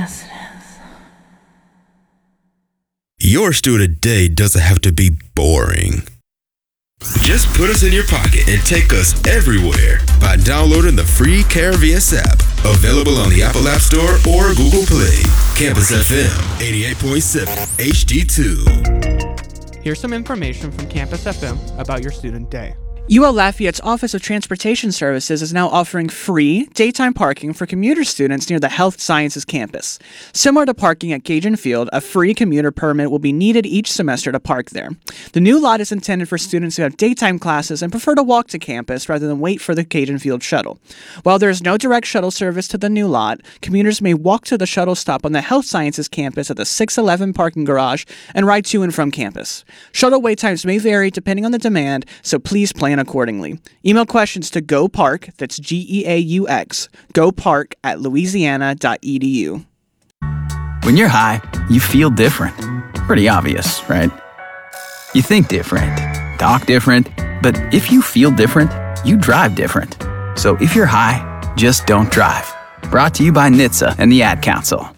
Yes, it is. Your student day doesn't have to be boring. Just put us in your pocket and take us everywhere by downloading the free CareVS app, available on the Apple App Store or Google Play. Campus FM 88.7 HD2. Here's some information from Campus FM about your student day. UL Lafayette's Office of Transportation Services is now offering free daytime parking for commuter students near the Health Sciences campus. Similar to parking at Cajun Field, a free commuter permit will be needed each semester to park there. The new lot is intended for students who have daytime classes and prefer to walk to campus rather than wait for the Cajun Field shuttle. While there is no direct shuttle service to the new lot, commuters may walk to the shuttle stop on the Health Sciences campus at the 611 parking garage and ride to and from campus. Shuttle wait times may vary depending on the demand, so please plan accordingly. Email questions to GoPark, that's GEAUX, gopark@louisiana.edu. When you're high, you feel different. Pretty obvious, right? You think different, talk different, but if you feel different, you drive different. So if you're high, just don't drive. Brought to you by NHTSA and the Ad Council.